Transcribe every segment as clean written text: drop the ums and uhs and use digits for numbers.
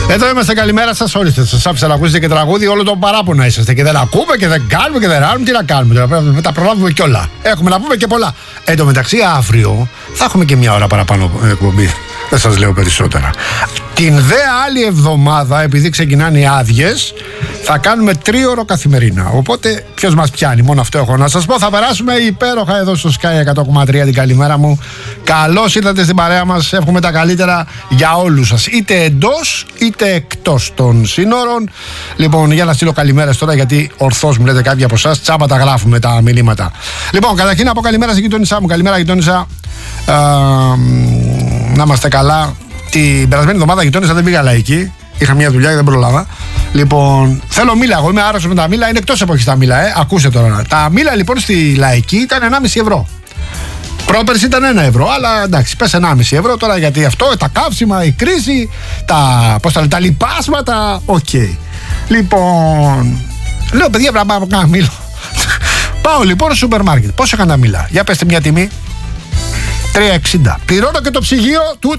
Εδώ είμαστε, καλημέρα σας. Ορίστε, σας άφησα να ακούσετε και τραγούδι. Όλο το παράπονα είσαστε και δεν ακούμε και δεν κάνουμε και δεν ράνουμε. Τι να κάνουμε τώρα, τα προλάβουμε κιόλα. Έχουμε να πούμε και πολλά. Εν τω μεταξύ, αύριο θα έχουμε και μια ώρα παραπάνω εκπομπή. Δεν σας λέω περισσότερα. Την δε άλλη εβδομάδα, επειδή ξεκινάνε οι άδειες, θα κάνουμε 3ωρο καθημερινά. Οπότε, ποιος μας πιάνει, μόνο αυτό έχω να σας πω. Θα περάσουμε υπέροχα εδώ στο Sky 100,3 την καλημέρα μου. Καλώς ήρθατε στην παρέα μας. Εύχομαι τα καλύτερα για όλους σας, είτε εντός είτε εκτός των σύνορων. Λοιπόν, για να στείλω καλημέρες τώρα, γιατί ορθώς μου λέτε κάποιοι από εσάς, τσάμπα τα γράφουμε τα μηνύματα. Λοιπόν, καταρχήν να πω καλημέρα στην γειτόνισά μου. Καλημέρα, γειτόνισσα. Να είμαστε καλά. Την περασμένη εβδομάδα γειτόνισσα δεν πήγα λαϊκή. Είχα μια δουλειά και δεν προλάβα. Λοιπόν, θέλω μήλα. Εγώ είμαι άρρωστος με τα μήλα. Είναι εκτός εποχής τα μήλα, Ακούστε τώρα. Τα μήλα λοιπόν στη λαϊκή ήταν 1,5 ευρώ. Πρόπερση ήταν 1 ευρώ, αλλά εντάξει, πες 1,5 ευρώ τώρα, γιατί αυτό, τα καύσιμα, η κρίση, τα λιπάσματα, οκ. Λοιπόν, λέω παιδιά, πρέπει να πάω κάνα μήλο. Πάω λοιπόν στο σούπερ μάρκετ. Πόσο έκανε τα μήλα? Για πέστε μια τιμή. 3,60. Πληρώνω και το ψυγείο του,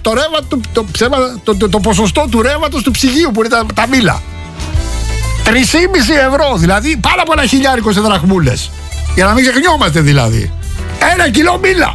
το ποσοστό του ρεύματος του ψυγείου που είναι τα μήλα. 3,5 ευρώ, δηλαδή πάνω από 1 χιλιάρικο σε δραχμούλες. Για να μην ξεχνιόμαστε δηλαδή. 1 κιλό μήλα.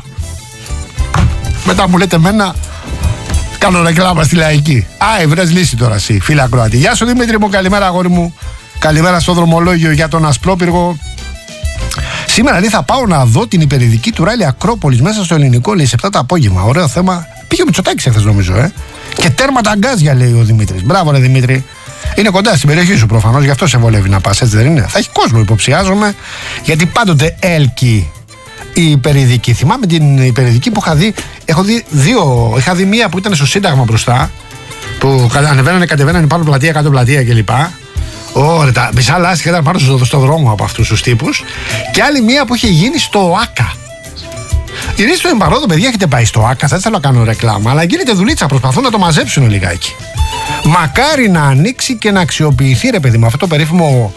Μετά μου λέτε εμένα, κάνω ρεκλάμα στη λαϊκή. Βρες λύση τώρα εσύ, φίλα Κροάτη. Γεια σου Δημήτρη μου, καλημέρα αγόρι μου. Καλημέρα στο δρομολόγιο για τον Ασπρόπυργο. Σήμερα λέει θα πάω να δω την υπερηδική του ράλι Ακρόπολης μέσα στο ελληνικό, λέει, σε 7 το απόγευμα. Ωραίο θέμα. Πήγε ο Μητσοτάκης εχθές νομίζω, Και τέρμα τα αγκάζια, λέει ο Δημήτρης. Μπράβο ρε Δημήτρη. Είναι κοντά στην περιοχή σου προφανώς, γι' αυτό σε βολεύει να πας, έτσι δεν είναι? Θα έχει κόσμο, υποψιάζομαι, γιατί πάντοτε έλκει η υπερηδική. Θυμάμαι την υπερηδική που είχα δει. Έχω δει δύο. Είχα δει μία που ήταν στο Σύνταγμα μπροστά, που ανεβαίνανε, κατεβαίνανε πάνω πλατεία, κάτω πλατεία κλπ. Ωραία, τα μισά λάστιχα ήταν πάνω στο δρόμο από αυτούς τους τύπους. Και άλλη μία που είχε γίνει στο ΆΚΑ. Γυρίστε στο Εμπαρόδο, παιδιά, έχετε πάει στο ΆΚΑ? Δεν θέλω να κάνω ρεκλάμα, αλλά γίνεται δουλίτσα. Προσπαθούν να το μαζέψουν λιγάκι. Μακάρι να ανοίξει και να αξιοποιηθεί, ρε παιδί μου, αυτό το περίφημο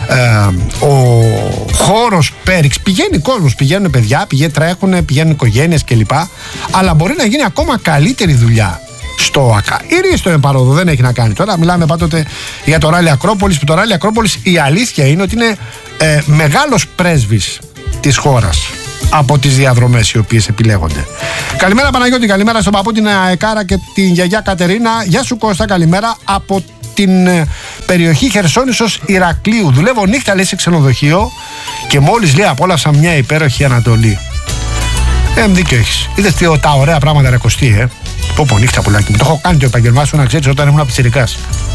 ο χώρος Πέριξ. Πηγαίνει κόσμος, πηγαίνουν παιδιά, τρέχουν, πηγαίνουν οικογένειες κλπ. Αλλά μπορεί να γίνει ακόμα καλύτερη δουλειά στο ΑΚΑ. Ή στο Εμπαρόδο, δεν έχει να κάνει. Τώρα μιλάμε πάντοτε για το ράλι Ακρόπολης, που το ράλι Ακρόπολης η αλήθεια είναι ότι είναι μεγάλος πρέσβης της χώρας από τις διαδρομές οι οποίες επιλέγονται. Καλημέρα Παναγιώτη, καλημέρα στον παππού, την Αεκάρα και την γιαγιά Κατερίνα. Γεια σου Κώστα, καλημέρα από την περιοχή Χερσόνησος Ηρακλείου. Δουλεύω νύχτα, λέει, σε ξενοδοχείο και μόλις, λέει, απόλαυσα μια υπέροχη Ανατολή. Δίκιο έχεις. Είδες τα ωραία πράγματα, ρε Κωστή, Πω νύχτα πουλάκι μου. Το έχω κάνει το επαγγελμά σου, να ξέρεις, όταν ήμουν πιτσιρικάς.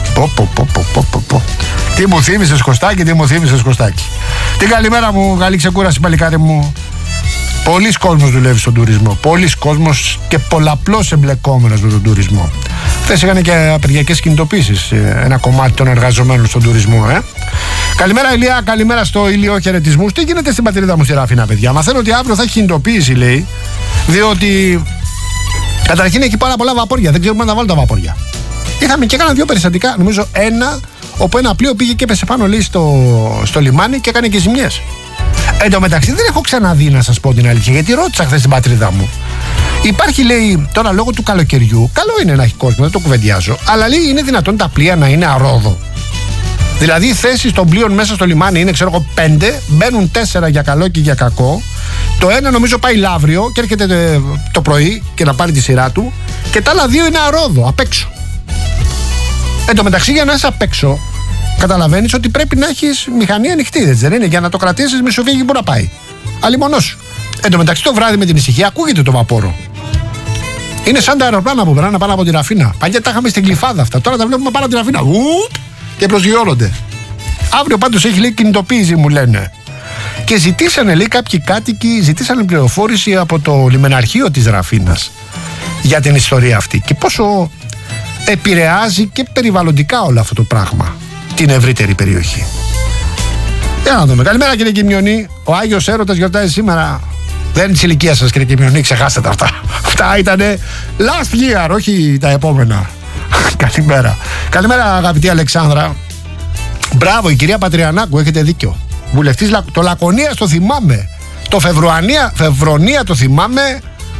Τι μου θύμισες Κωστάκι, τι μου θύμισες Κωστάκι. Την καλημέρα μου, καλή ξεκούραση παλικάρι μου. Πολλής κόσμος δουλεύει στον τουρισμό. Πολλής κόσμος και πολλαπλώς εμπλεκόμενος με τον τουρισμό. Χθες είχαν και απεργιακές κινητοποίησεις ένα κομμάτι των εργαζομένων στον τουρισμό, Καλημέρα Ηλία, καλημέρα στο Ηλιό, χαιρετισμούς. Τι γίνεται στην πατρίδα μου στη Ράφινα, παιδιά? Μαθαίνω ότι αύριο θα έχει κινητοποίηση, λέει, διότι καταρχήν έχει πάρα πολλά βαπόρια. Δεν ξέρουμε να τα βάλουν τα βαπόρια. Είχαμε και έκαναν 2 περιστατικά. Νομίζω ένα, όπου ένα πλοίο πήγε και έπεσε πάνω, λέει, στο λιμάνι και έκανε και ζημιές. Εν τω μεταξύ δεν έχω ξαναδεί, να σας πω την αλήθεια, γιατί ρώτησα χθες στην πατρίδα μου. Υπάρχει, λέει, τώρα λόγω του καλοκαιριού, καλό είναι να έχει κόσμο, δεν το κουβεντιάζω, αλλά λέει είναι δυνατόν τα πλοία να είναι αρόδο? Δηλαδή οι θέσεις των πλοίων μέσα στο λιμάνι είναι, ξέρω εγώ, 5, μπαίνουν 4 για καλό και για κακό. Το ένα νομίζω πάει Λαύριο και έρχεται το πρωί και να πάρει τη σειρά του, και τα άλλα 2 είναι αρόδο, απ' έξω. Εν τω μεταξύ, για να είσαι απ' έξω, καταλαβαίνεις ότι πρέπει να έχεις μηχανή ανοιχτή, δεν είναι? Για να το κρατήσεις, μη σου φύγει που να πάει. Αλλή μονός σου. Εν τω μεταξύ, το βράδυ με την ησυχία ακούγεται το βαπόρο. Είναι σαν τα αεροπλάνα που περνάνε πάνω από τη Ραφίνα. Παλιά τα είχαμε στην Γλυφάδα αυτά. Τώρα τα βλέπουμε πάνω από τη Ραφίνα. Και προσγειώνονται. Αύριο πάντως έχει, λέει, κινητοποίηση, μου λένε. Και ζητήσανε, λέει, κάποιοι κάτοικοι, ζητήσανε πληροφόρηση από το λιμεναρχείο της Ραφίνας για την ιστορία αυτή και πόσο επηρεάζει και περιβαλλοντικά όλο αυτό το πράγμα την ευρύτερη περιοχή. Για να δούμε. Καλημέρα κύριε Κιμιονή. Ο Άγιος Έρωτας γιορτάζει σήμερα. Δεν είναι της ηλικίας σας κύριε Κιμιονή, ξεχάστε τα αυτά. Αυτά ήτανε last year, όχι τα επόμενα. Καλημέρα. Καλημέρα αγαπητή Αλεξάνδρα. Μπράβο η κυρία Πατριανάκου, έχετε δίκιο. Βουλευτής, το Λακωνίας το θυμάμαι. Το Φεβρονία το θυμάμαι.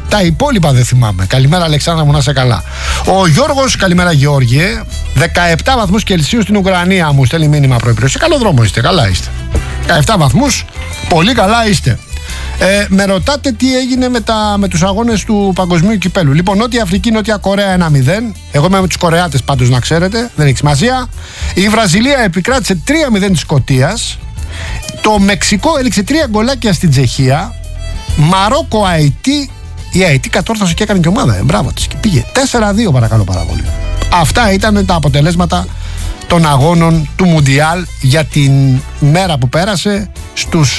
Τα υπόλοιπα δεν θυμάμαι. Καλημέρα Αλεξάνδρα μου, να είσαι καλά. Ο Γιώργος, καλημέρα Γεώργιε. 17 βαθμούς Κελσίου στην Ουκρανία μου στέλνει μήνυμα προϋπήρωση. Σε καλό δρόμο είστε, καλά είστε. 17 βαθμούς, πολύ καλά είστε. Με ρωτάτε τι έγινε με τους αγώνες του Παγκοσμίου Κυπέλου. Λοιπόν, Νότια Αφρική, Νότια Κορέα 1-0. Εγώ είμαι με τους Κορεάτες πάντως, να ξέρετε, δεν έχει σημασία. Η Βραζιλία επικράτησε 3-0 της Σκωτίας. Το Μεξικό έληξε 3 γκολάκια στην Τσεχία. Μαρόκο, Αϊτή. Η Αϊτή κατόρθωσε και έκανε και ομάδα. Μπράβο της. Και πήγε 4-2, παρακαλώ πάρα πολύ. Αυτά ήταν τα αποτελέσματα των αγώνων του Μουντιάλ για την μέρα που πέρασε στους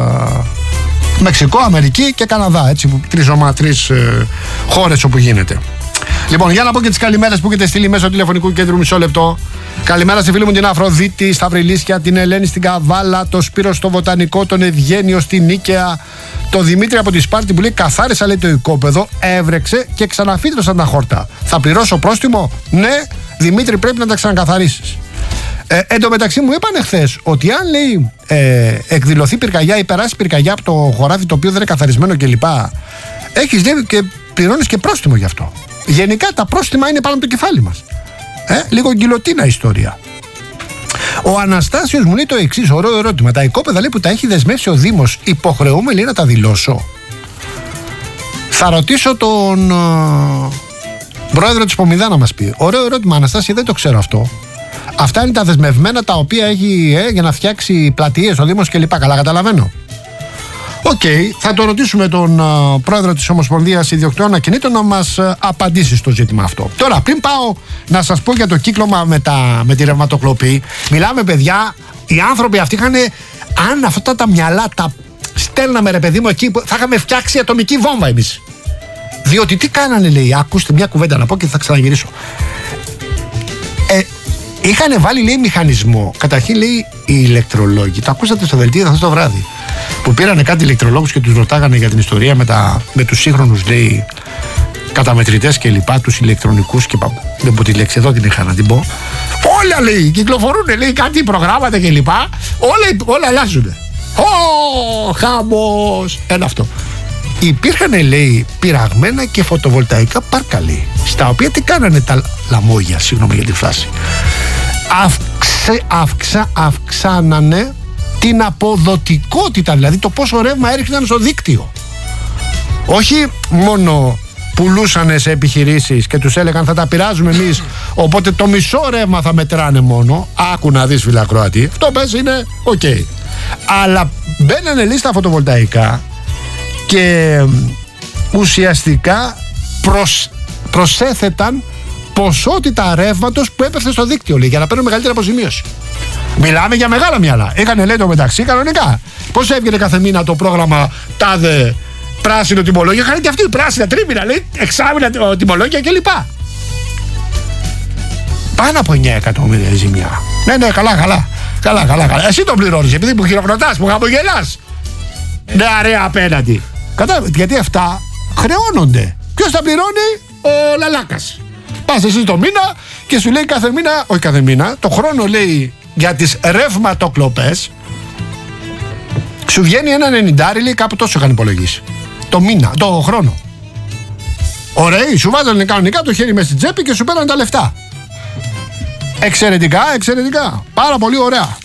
Μεξικό, Αμερική και Καναδά. Έτσι, τρεις χώρες όπου γίνεται. Λοιπόν, για να πω και τις καλημέρες που έχετε στείλει μέσω τηλεφωνικού κέντρου, μισό λεπτό. Καλημέρα στη φίλη μου την Αφροδίτη, στα Βρυλίσια, την Ελένη στην Καβάλα, το Σπύρο στο Βοτανικό, τον Ευγένιο στην Νίκαια, το Δημήτρη από τη Σπάρτη που λέει: καθάρισα, λέει, το οικόπεδο, έβρεξε και ξαναφύτρωσαν τα χόρτα. Θα πληρώσω πρόστιμο? Ναι, Δημήτρη, πρέπει να τα ξανακαθαρίσεις. Εν τω μεταξύ μου είπαν χθες ότι αν, λέει, εκδηλωθεί πυρκαγιά ή περάσει πυρκαγιά από το χωράφι το οποίο δεν είναι καθαρισμένο κλπ., έχεις, λέει, και πληρώνεις και πρόστιμο γι' αυτό. Γενικά τα πρόστιμα είναι πάνω από το κεφάλι μας. Λίγο γκυλοτίνα ιστορία. Ο Αναστάσιος μου λέει το εξής, ωραίο ερώτημα. Τα οικόπεδα, λέει, που τα έχει δεσμεύσει ο Δήμος, υποχρεούμε, λέει, να τα δηλώσω? Θα ρωτήσω τον πρόεδρο της Πομιδά να μας πει. Ωραίο ερώτημα, Αναστάσια, δεν το ξέρω αυτό. Αυτά είναι τα δεσμευμένα τα οποία έχει για να φτιάξει πλατείες ο Δήμος κλπ. Καλά καταλαβαίνω. Οκ, θα το ρωτήσουμε τον πρόεδρο της Ομοσπονδίας Ιδιοκτητών Ακινήτων να μας απαντήσει στο ζήτημα αυτό. Τώρα, πριν πάω να σας πω για το κύκλωμα με τη ρευματοκλοπή, μιλάμε, παιδιά, οι άνθρωποι αυτοί είχαν, αν αυτά τα μυαλά τα στέλναμε, ρε παιδί μου, εκεί, θα είχαμε φτιάξει ατομική βόμβα εμείς. Διότι τι κάνανε, λέει, ακούστε μια κουβέντα να πω και θα ξαναγυρίσω. Είχαν βάλει, λέει, μηχανισμό. Καταρχήν, λέει, οι ηλεκτρολόγοι. Το ακούσατε στο δελτίο αυτό το βράδυ. Που πήρανε κάτι ηλεκτρολόγους και τους ρωτάγανε για την ιστορία με τους σύγχρονους, λέει, καταμετρητές και λοιπά, τους ηλεκτρονικούς και δεν πω τη λέξη εδώ, την είχα να την πω. Όλα, λέει, κυκλοφορούν, λέει, κάτι προγράμματα και λοιπά. Όλα αλλάζουν. Χαμός. Ένα αυτό. Υπήρχαν, λέει, πειραγμένα και φωτοβολταϊκά πάρκα, λέει, στα οποία τι κάνανε τα λαμόγια, συγγνώμη για τη φράση, αυξάνανε την αποδοτικότητα, δηλαδή το πόσο ρεύμα έριχναν στο δίκτυο. Όχι μόνο πουλούσανε σε επιχειρήσεις και τους έλεγαν θα τα πειράζουμε εμείς, οπότε το μισό ρεύμα θα μετράνε μόνο. Άκου να δεις, φίλε ακροατή, αυτό πες είναι οκ. Αλλά μπαίνανε, λέει, στα φωτοβολταϊκά και ουσιαστικά προσέθεταν ποσότητα ρεύματος που έπεφτε στο δίκτυο, λέει, για να παίρνουν μεγαλύτερη αποζημίωση. Μιλάμε για μεγάλα μυαλά. Είχανε, λέει, το μεταξύ κανονικά. Πώς έβγαινε κάθε μήνα το πρόγραμμα τάδε πράσινο τιμολόγιο? Είχαν και αυτοί πράσινα, τρίμηνα, λέει, εξάμηνα τιμολόγια κλπ. Πάνω από 9 εκατομμύρια ζημιά. Ναι, καλά. Εσύ το πληρώνεις επειδή μου χειροκροτάς, μου χαμογελάς. Ναι, αρέα απέναντι. Γιατί αυτά χρεώνονται. Ποιος τα πληρώνει? Ο λαλάκας. Πας εσύ το μήνα και σου λέει κάθε μήνα, το χρόνο, λέει, για τις ρευματοκλοπές σου βγαίνει ένα 90, λέει, κάπου τόσο είχαν υπολογίσει. Το μήνα, το χρόνο. Ωραίοι, σου βάζανε κανονικά το χέρι μες στην τσέπη και σου παίρνανε τα λεφτά. Εξαιρετικά. Πάρα πολύ ωραία.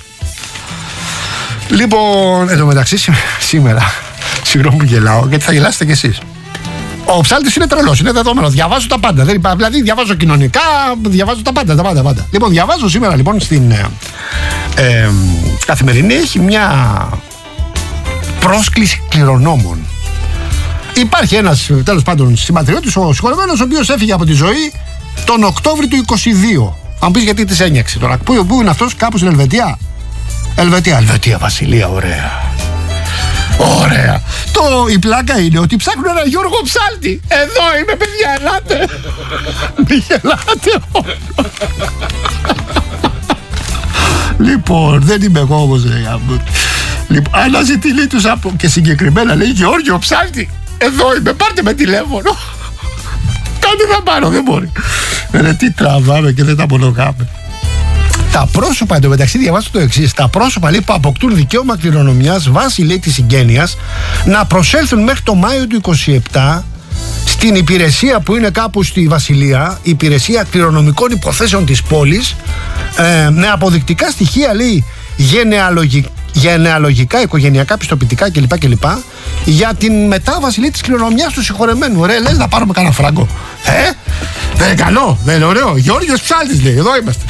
Λοιπόν, εδώ μεταξύ σήμερα, συγγνώμη που γελάω, γιατί θα γελάσετε κι εσείς. Ο ψάλτης είναι τρελός, είναι δεδομένο. Διαβάζω τα πάντα. Δηλαδή, διαβάζω κοινωνικά, διαβάζω τα πάντα. Λοιπόν, διαβάζω σήμερα, λοιπόν, στην Καθημερινή, έχει μια πρόσκληση κληρονόμων. Υπάρχει ένας, τέλος πάντων, συμπατριώτης, ο συγχωρεμένος, ο οποίος έφυγε από τη ζωή τον Οκτώβρη του 22. Αν πεις γιατί της ένιωξε τώρα. Πού είναι αυτός, κάπου στην Ελβετία? Ελβετία, Βασιλεία, ωραία. Η πλάκα είναι ότι ψάχνουν έναν Γιώργο Ψάλτη. Εδώ είμαι, παιδιά, ελάτε. Μη γελάτε. Λοιπόν, δεν είμαι εγώ όμως. Λοιπόν, αναζητεί, λέει, τους από και συγκεκριμένα, λέει, Γιώργο Ψάλτη. Εδώ είμαι, πάρτε με τηλέφωνο. Κάτι θα πάρω, δεν μπορεί. Τι τραβάμε και δεν τα μονογάμε. Τα πρόσωπα, εντωμεταξύ, διαβάζω το εξής. Τα πρόσωπα, λέει, που αποκτούν δικαίωμα κληρονομιάς βάσει, λέει, της συγγένειας να προσέλθουν μέχρι το Μάιο του 27 την υπηρεσία που είναι κάπου στη Βασιλεία, η υπηρεσία κληρονομικών υποθέσεων της πόλης, με αποδεικτικά στοιχεία, λέει, γενεαλογικά, οικογενειακά, πιστοποιητικά κλπ. Για την μετάβαση, λέει, της κληρονομιάς του συγχωρεμένου. Ρε, λες να πάρουμε κανένα φράγκο? Δεν είναι καλό, δεν είναι ωραίο? Γιώργος Ψάλτης, λέει, εδώ είμαστε.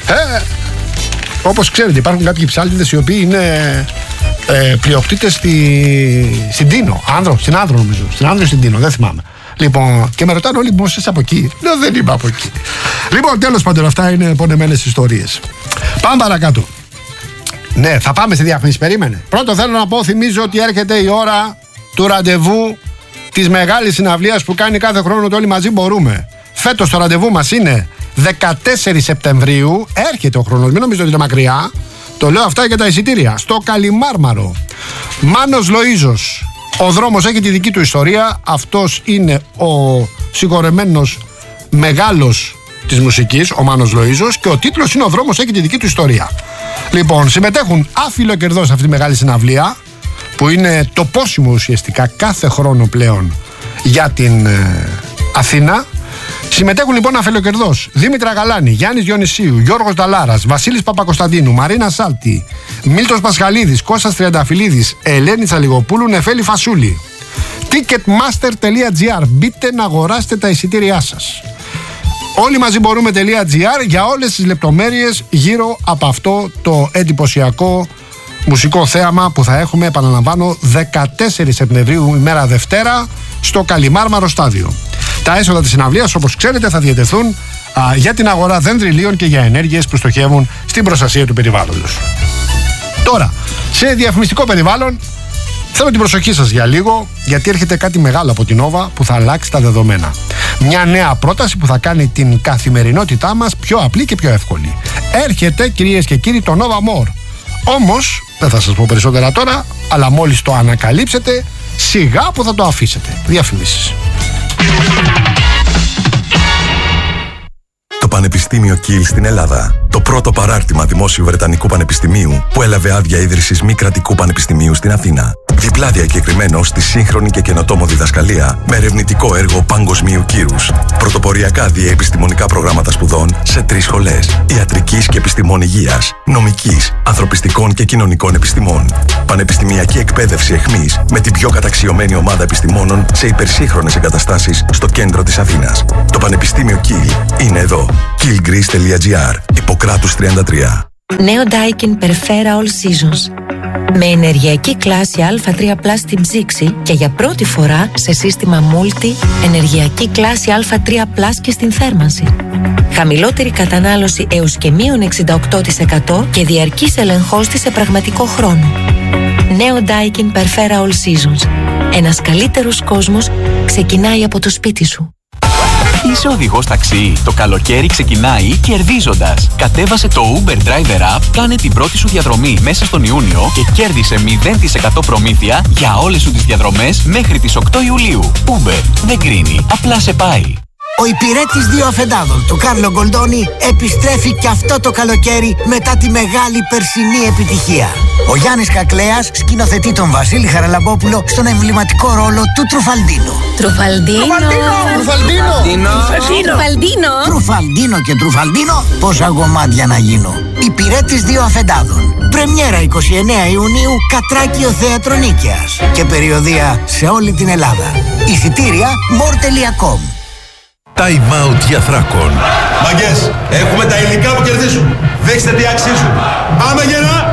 Όπως ξέρετε, υπάρχουν κάποιοι ψάλτιδες οι οποίοι είναι πλειοκτήτες στην Τίνο. Στην Άνδρο νομίζω. Στην Άνδρο, στην Τίνο, δεν θυμάμαι. Λοιπόν, και με ρωτάνε όλοι, πώς είσαι από εκεί? Λέω, δεν είμαι από εκεί. Λοιπόν, τέλος πάντων, αυτά είναι πονεμένες ιστορίες. Πάμε παρακάτω. Ναι, θα πάμε στη διαφήμιση. Περίμενε. Πρώτο θέλω να πω, θυμίζω ότι έρχεται η ώρα του ραντεβού της μεγάλης συναυλίας που κάνει κάθε χρόνο το Όλοι Μαζί Μπορούμε. Φέτος το ραντεβού μας είναι 14 Σεπτεμβρίου. Έρχεται ο χρόνος, μην νομίζετε ότι είναι μακριά. Το λέω αυτά για τα εισιτήρια. Στο Καλιμάρμαρο. Μάνος Λοΐζος. Ο δρόμος έχει τη δική του ιστορία. Αυτός είναι ο συγχωρεμένος μεγάλος της μουσικής, ο Μάνος Λοΐζος, και ο τίτλος είναι «Ο δρόμος έχει τη δική του ιστορία». Λοιπόν, συμμετέχουν άφιλο κερδός σε αυτή τη μεγάλη συναυλία, που είναι το πόσιμο ουσιαστικά κάθε χρόνο πλέον για την Αθήνα. Συμμετέχουν λοιπόν αφελοκερδός Δήμητρα Γαλάνη, Γιάννης Διονυσίου, Γιώργος Νταλάρας, Βασίλης Παπακοσταντίνου, Μαρίνα Σάλτη, Μίλτος Πασχαλίδης, Κώστας Τριανταφυλλίδης, Ελένη Τσαλιγοπούλου, Νεφέλη Φασούλη. Ticketmaster.gr. Μπείτε να αγοράσετε τα εισιτήριά σας. Όλοι μαζί μπορούμε.gr για όλες τις λεπτομέρειες γύρω από αυτό το εντυπωσιακό μουσικό θέαμα που θα έχουμε, επαναλαμβάνω, 14 Σεπτεμβρίου, ημέρα Δευτέρα, στο Καλιμάρμαρο Στάδιο. Τα έσοδα της συναυλίας, όπως ξέρετε, θα διατεθούν για την αγορά δεντριλίων και για ενέργειες που στοχεύουν στην προστασία του περιβάλλοντος. Τώρα, σε διαφημιστικό περιβάλλον, θέλω την προσοχή σας για λίγο, γιατί έρχεται κάτι μεγάλο από την Nova που θα αλλάξει τα δεδομένα. Μια νέα πρόταση που θα κάνει την καθημερινότητά μας πιο απλή και πιο εύκολη. Έρχεται, κυρίες και κύριοι, το Nova More. Όμως, δεν θα σας πω περισσότερα τώρα, αλλά μόλις το ανακαλύψετε, σιγά που θα το αφήσετε. Διαφημίσεις. Το Πανεπιστήμιο Κιλ στην Ελλάδα. Το πρώτο παράρτημα δημόσιου Βρετανικού Πανεπιστημίου που έλαβε άδεια ίδρυσης μη κρατικού πανεπιστημίου στην Αθήνα. Διπλά διακεκριμένο στη σύγχρονη και καινοτόμο διδασκαλία με ερευνητικό έργο παγκοσμίου κύρους. Πρωτοποριακά διαεπιστημονικά προγράμματα σπουδών σε 3 σχολές: ιατρικής και επιστημών υγείας, νομικής, ανθρωπιστικών και κοινωνικών επιστημών. Πανεπιστημιακή εκπαίδευση εχμής με την πιο καταξιωμένη ομάδα επιστημόνων σε υπερσύγχρονες εγκαταστάσεις στο κέντρο της Αθήνας. Το Πανεπιστήμιο Κιλ είναι εδώ. killgreece.gr. Ιπποκράτους 33. Νέο Daikin Perfera All Seasons. Με ενεργειακή κλάση Α3+ στην ψήξη και για πρώτη φορά σε σύστημα Multi ενεργειακή κλάση Α3+ και στην θέρμανση. Χαμηλότερη κατανάλωση έως και μείον 68% και διαρκής ελεγχός της σε πραγματικό χρόνο. Νέο Daikin Perfera All Seasons. Ένας καλύτερος κόσμος ξεκινάει από το σπίτι σου. Είσαι οδηγός ταξί? Το καλοκαίρι ξεκινάει κερδίζοντας. Κατέβασε το Uber Driver App, κάνε την πρώτη σου διαδρομή μέσα στον Ιούνιο και κέρδισε 0% προμήθεια για όλες σου τις διαδρομές μέχρι τις 8 Ιουλίου. Uber δεν κρίνει, απλά σε πάει. Ο υπηρέτης 2 αφεντάδων του Κάρλο Γκολντόνι επιστρέφει και αυτό το καλοκαίρι μετά τη μεγάλη περσινή επιτυχία. Ο Γιάννης Κακλέας σκηνοθετεί τον Βασίλη Χαραλαμπόπουλο στον εμβληματικό ρόλο του Τρουφαλντίνο. Τρουφαλντίνο και Τρουφαλντίνο, πόσα γομάτια να γίνω. Υπηρέτης 2 αφεντάδων. Πρεμιέρα 29 Ιουνίου, Κατράκιο Θέατρο Νίκαιας. Και περιοδεία σε όλη την Ελλάδα. Εισιτήρια more.com. Time out για Θράκον. Μαγκές, έχουμε τα υλικά που κερδίζουν. Δείξτε τι αξίζουν. Πάμε γερά!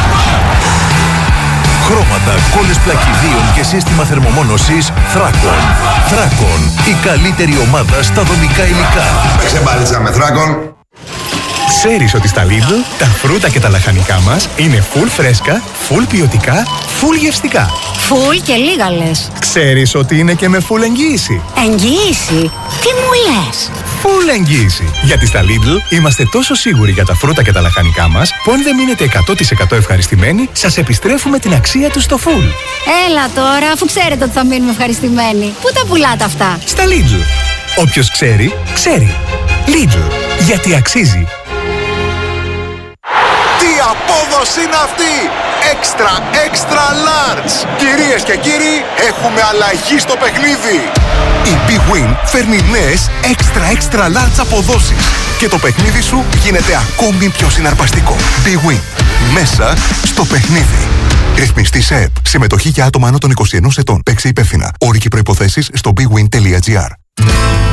Χρώματα, κόλλες πλακιδίων και σύστημα θερμομόνωσης Θράκον. Θράκον, η καλύτερη ομάδα στα δομικά υλικά. Παίξε μπάλιτσα με Θράκον. Ξέρεις ότι στα Lidl τα φρούτα και τα λαχανικά μας είναι full φρέσκα, full ποιοτικά, full γευστικά. Full και λίγα λες. Ξέρεις ότι είναι και με full εγγύηση. Εγγύηση? Τι μου λες? Full εγγύηση. Γιατί στα Lidl είμαστε τόσο σίγουροι για τα φρούτα και τα λαχανικά μας που αν δεν μείνετε 100% ευχαριστημένοι, σας επιστρέφουμε την αξία τους στο full. Έλα τώρα, αφού ξέρετε ότι θα μείνουμε ευχαριστημένοι. Πού τα πουλάτε αυτά? Στα Lidl. Όποιος ξέρει, ξέρει. Lidl. Γιατί αξίζει. Τι απόδοση είναι αυτή! Extra large! Κυρίες και κύριοι, έχουμε αλλαγή στο παιχνίδι! Η Big Win φέρνει νέες extra large αποδόσεις και το παιχνίδι σου γίνεται ακόμη πιο συναρπαστικό. Big Win. Μέσα στο παιχνίδι. Ρυθμιστή σε ΕΠ. Συμμετοχή για άτομα άνω των 21 ετών. Παίξε υπεύθυνα. Όροι και προϋποθέσεις στο bigwin.gr.